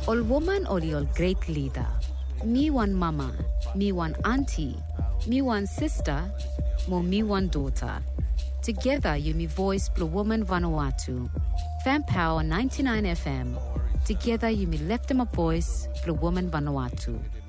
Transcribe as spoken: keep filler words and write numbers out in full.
All woman or all great leader. Me one mama, me one auntie, me one sister, mo me one daughter. Together you me voice Blue Woman Vanuatu. Fan Power ninety-nine F M. Together you me left them a voice Blue Woman Vanuatu.